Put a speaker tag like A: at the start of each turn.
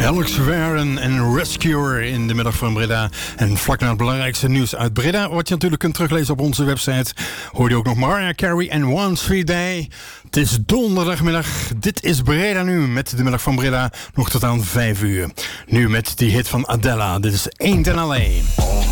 A: Alex Warren en Rescuer in de middag van Breda. En vlak na het belangrijkste nieuws uit Breda, wat je natuurlijk kunt teruglezen op onze website, hoor je ook nog Mariah Carey en One Sweet Day. Het is donderdagmiddag. Dit is Breda nu met de middag van Breda nog tot aan 5 uur. Nu met die hit van Adele. Dit is Ain't in LA.